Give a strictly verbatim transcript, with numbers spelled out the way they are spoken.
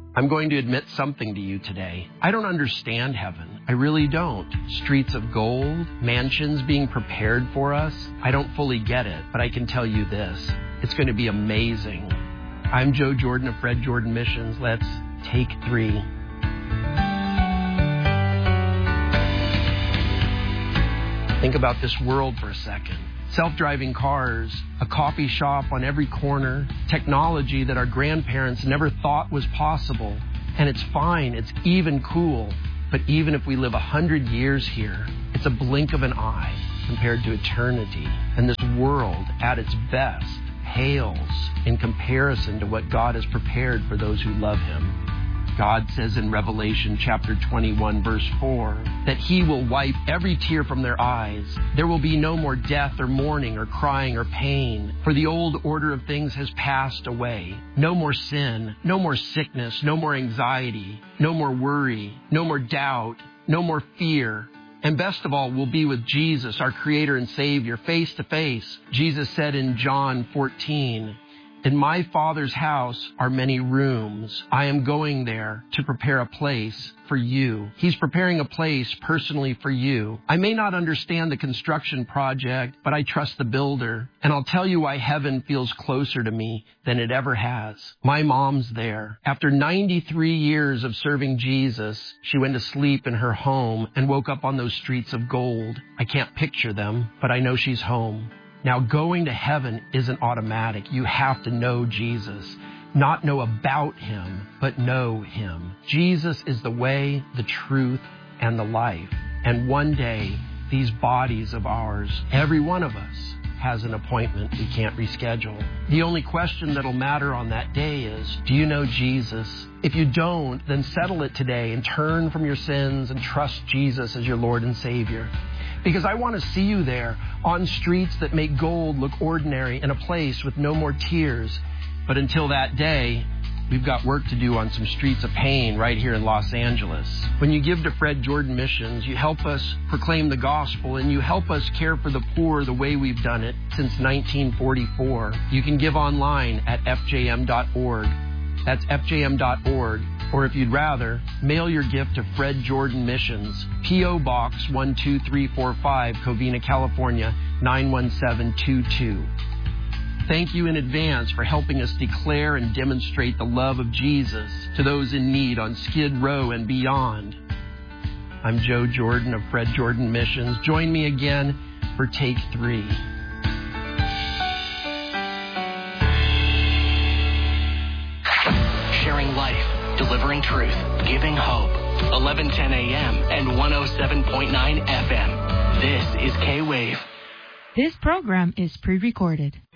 I'm going to admit something to you today. I don't understand heaven. I really don't. Streets of gold, mansions being prepared for us. I don't fully get it, but I can tell you this. It's going to be amazing. I'm Joe Jordan of Fred Jordan Missions. Let's take three. Think about this world for a second. Self-driving cars, a coffee shop on every corner, technology that our grandparents never thought was possible. And it's fine, it's even cool. But even if we live a hundred years here, it's a blink of an eye compared to eternity. And this world, at its best, pales in comparison to what God has prepared for those who love Him. God says in Revelation chapter twenty-one, verse four, that He will wipe every tear from their eyes. There will be no more death or mourning or crying or pain, for the old order of things has passed away. No more sin, no more sickness, no more anxiety, no more worry, no more doubt, no more fear. And best of all, we'll be with Jesus, our Creator and Savior, face to face. Jesus said in John fourteen, "In my Father's house are many rooms. I am going there to prepare a place for you." He's preparing a place personally for you. I may not understand the construction project, but I trust the builder. And I'll tell you why heaven feels closer to me than it ever has. My mom's there. After ninety-three years of serving Jesus, she went to sleep in her home and woke up on those streets of gold. I can't picture them, but I know she's home. Now, going to heaven isn't automatic. You have to know Jesus. Not know about Him, but know Him. Jesus is the way, the truth, and the life. And one day, these bodies of ours, every one of us, has an appointment we can't reschedule. The only question that'll matter on that day is, do you know Jesus? If you don't, then settle it today and turn from your sins and trust Jesus as your Lord and Savior. Because I want to see you there on streets that make gold look ordinary in a place with no more tears. But until that day, we've got work to do on some streets of pain right here in Los Angeles. When you give to Fred Jordan Missions, you help us proclaim the gospel and you help us care for the poor the way we've done it since nineteen forty-four. You can give online at f j m dot org. That's f j m dot org. Or if you'd rather, mail your gift to Fred Jordan Missions, P O Box one two three four five, Covina, California, nine one seven two two. Thank you in advance for helping us declare and demonstrate the love of Jesus to those in need on Skid Row and beyond. I'm Joe Jordan of Fred Jordan Missions. Join me again for Take Three. Sharing life, delivering truth, giving hope. eleven ten a.m. and one oh seven point nine F M. This is K-Wave. This program is pre-recorded.